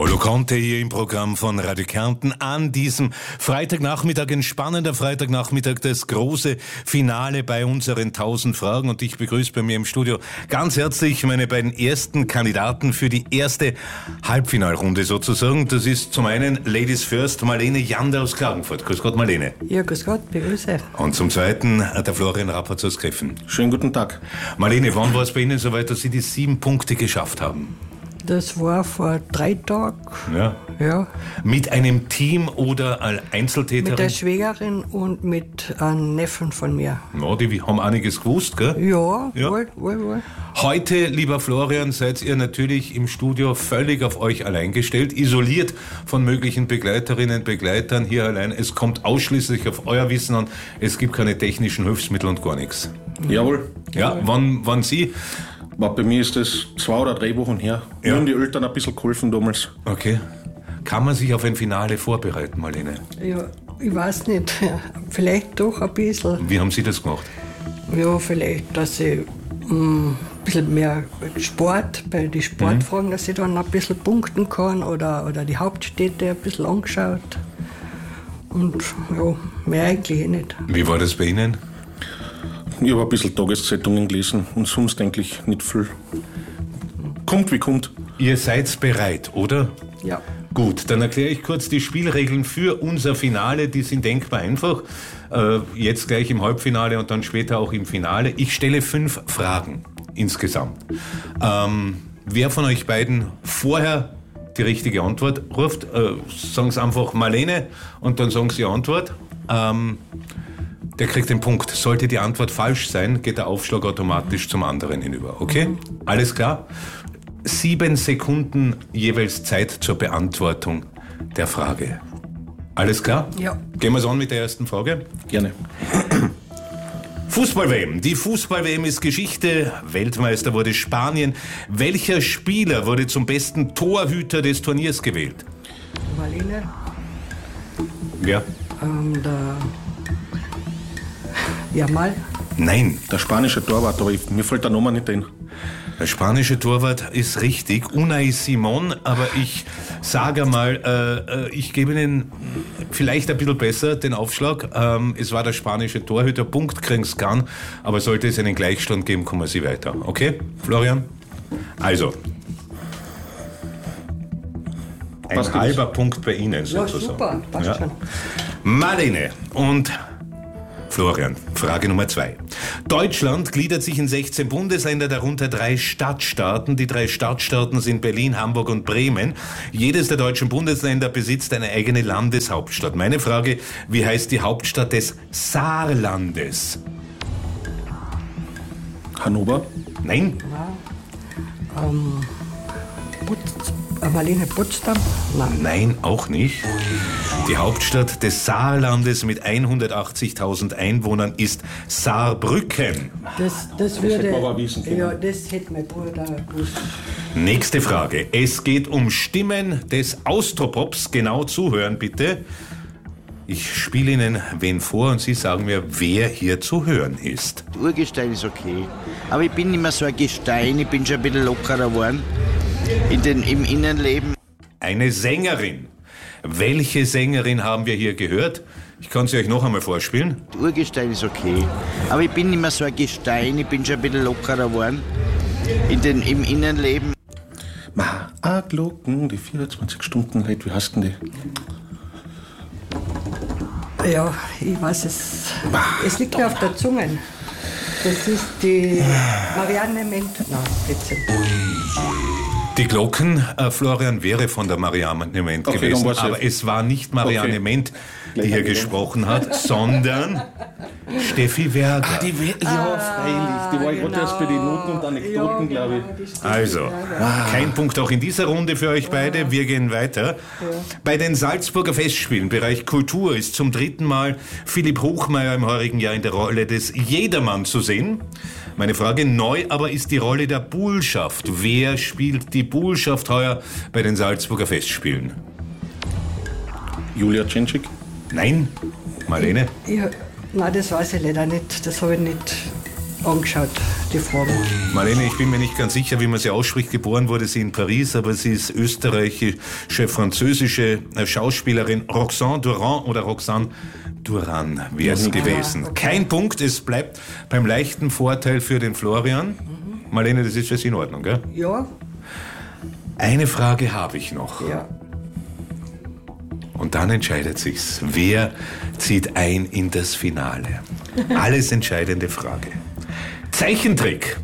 Paolo Conte hier im Programm von Radio Kärnten an diesem Freitagnachmittag, ein spannender Freitagnachmittag, das große Finale bei unseren 1000 Fragen, und ich begrüße bei mir im Studio ganz herzlich meine beiden ersten Kandidaten für die erste Halbfinalrunde sozusagen. Das ist zum einen Ladies First, Marlene Jander aus Klagenfurt. Grüß Gott, Marlene. Ja, grüß Gott, begrüße. Und zum zweiten der Florian Rappert aus Greffen. Schönen guten Tag. Marlene, wann war es bei Ihnen soweit, dass Sie die 7 Punkte geschafft haben? Das war vor 3 Tagen. Ja. Mit einem Team oder als Einzeltäterin? Mit der Schwägerin und mit einem Neffen von mir. Ja, die haben einiges gewusst, gell? Ja. Wohl. Heute, lieber Florian, seid ihr natürlich im Studio völlig auf euch allein gestellt, isoliert von möglichen Begleiterinnen, Begleitern hier allein. Es kommt ausschließlich auf euer Wissen an. Es gibt keine technischen Hilfsmittel und gar nichts. Jawohl. Ja, wann Sie? Bei mir ist das 2 oder 3 Wochen her. Ja. Mir haben die Eltern ein bisschen geholfen damals. Okay. Kann man sich auf ein Finale vorbereiten, Marlene? Ja, ich weiß nicht. Vielleicht doch ein bisschen. Wie haben Sie das gemacht? Ja, vielleicht, dass ich ein bisschen mehr Sport, bei den Sportfragen, dass ich dann ein bisschen punkten kann oder die Hauptstädte ein bisschen angeschaut. Und ja, mehr eigentlich nicht. Wie war das bei Ihnen? Ich habe ein bisschen Tageszeitungen gelesen und sonst eigentlich nicht viel. Kommt wie kommt. Ihr seid bereit, oder? Ja. Gut, dann erkläre ich kurz die Spielregeln für unser Finale. Die sind denkbar einfach. Jetzt gleich im Halbfinale und dann später auch im Finale. Ich stelle 5 Fragen insgesamt. Wer von euch beiden vorher die richtige Antwort ruft, sagen Sie einfach Marlene und dann sagen Sie die Antwort. Der kriegt den Punkt. Sollte die Antwort falsch sein, geht der Aufschlag automatisch zum anderen hinüber. Okay? Alles klar? 7 Sekunden jeweils Zeit zur Beantwortung der Frage. Alles klar? Ja. Gehen wir es an mit der ersten Frage? Gerne. Fußball-WM. Die Fußball-WM ist Geschichte. Weltmeister wurde Spanien. Welcher Spieler wurde zum besten Torhüter des Turniers gewählt? Marlene? Ja. Jamal? Nein. Der spanische Torwart, aber mir fällt der Name nicht ein. Der spanische Torwart ist richtig, Unai Simón, aber ich sage mal, ich gebe Ihnen vielleicht ein bisschen besser den Aufschlag. Es war der spanische Torhüter, Punkt kriegen Sie gern, aber sollte es einen Gleichstand geben, kommen Sie weiter. Okay, Florian? Also, ein halber Punkt bei Ihnen sozusagen. Ja, super, passt schon. Marlene und Florian, Frage Nummer 2. Deutschland gliedert sich in 16 Bundesländer, darunter 3 Stadtstaaten. Die 3 Stadtstaaten sind Berlin, Hamburg und Bremen. Jedes der deutschen Bundesländer besitzt eine eigene Landeshauptstadt. Meine Frage, wie heißt die Hauptstadt des Saarlandes? Hannover? Nein? Marlene, Potsdam? Nein, auch nicht. Die Hauptstadt des Saarlandes mit 180.000 Einwohnern ist Saarbrücken. Das würde... hätte man aber wissen können. Ja, das hätte mein Bruder gewusst. Nächste Frage. Es geht um Stimmen des Austropops. Genau zuhören, bitte. Ich spiele Ihnen wen vor und Sie sagen mir, wer hier zu hören ist. Urgestein ist okay, aber ich bin nicht mehr so ein Gestein, ich bin schon ein bisschen lockerer geworden im Innenleben. Eine Sängerin. Welche Sängerin haben wir hier gehört? Ich kann sie euch noch einmal vorspielen. Urgestein ist okay, aber ich bin nicht mehr so ein Gestein, ich bin schon ein bisschen lockerer geworden im Innenleben. Glocken, die 24 Stunden Lied, wie heißt denn die? Ja, ich weiß es. Es liegt mir auf der Zunge. Das ist die Marianne Ment. Nein, bitte. Die Glocken, Florian, wäre von der Marianne Ment gewesen, aber es war nicht Marianne Ment, die hier gesprochen hat, sondern Steffi Werger. Ja, freilich. Die war gerade erst bei den Noten und Anekdoten, glaube ich. Also, kein Punkt auch in dieser Runde für euch beide. Wir gehen weiter. Bei den Salzburger Festspielen, Bereich Kultur, ist zum 3. Mal Philipp Hochmeier im heurigen Jahr in der Rolle des Jedermann zu sehen. Meine Frage, neu aber ist die Rolle der Buhlschaft. Wer spielt die Buhlschaft heuer bei den Salzburger Festspielen? Julia Tschentschik? Nein? Marlene? Nein, das weiß ich leider nicht. Das habe ich nicht angeschaut, die Fragen. Marlene, ich bin mir nicht ganz sicher, wie man sie ausspricht. Geboren wurde sie in Paris, aber sie ist österreichische, französische Schauspielerin. Roxane Durand oder Roxane Duran wäre es gewesen. Okay. Kein Punkt, es bleibt beim leichten Vorteil für den Florian. Marlene, das ist für Sie in Ordnung, gell? Ja, Eine Frage habe ich noch. ja. Und dann entscheidet sich's. Wer zieht ein in das Finale? Alles entscheidende Frage. Zeichentrick.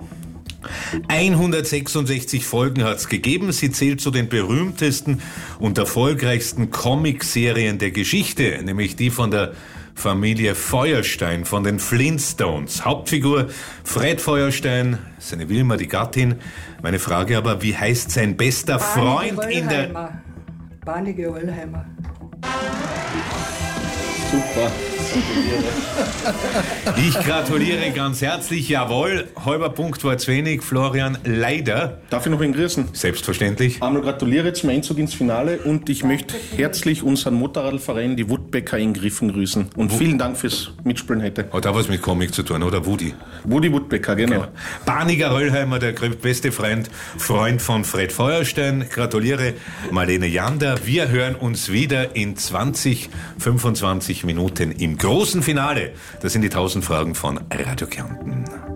166 Folgen hat's gegeben. Sie zählt zu den berühmtesten und erfolgreichsten Comicserien der Geschichte, nämlich die von der Familie Feuerstein, von den Flintstones. Hauptfigur Fred Feuerstein, seine Wilma, die Gattin. Meine Frage aber, wie heißt sein bester Freund in der... Barnige Röllheimer. Super. Ich gratuliere ganz herzlich, jawohl. Halber Punkt war zu wenig, Florian, leider. Darf ich noch einen grüßen? Selbstverständlich. Einmal gratuliere zum Einzug ins Finale und ich möchte herzlich unseren Motorradverein, die Woodbäcker in Griffen, grüßen. Und vielen Dank fürs Mitspielen heute. Hat auch was mit Comic zu tun, oder Woody? Woody Woodbäcker, genau. Barniger Röllheimer, der beste Freund von Fred Feuerstein. Gratuliere, Marlene Jander. Wir hören uns wieder in 25 Minuten im großen Finale. Das sind die 1000 Fragen von Radio Kärnten.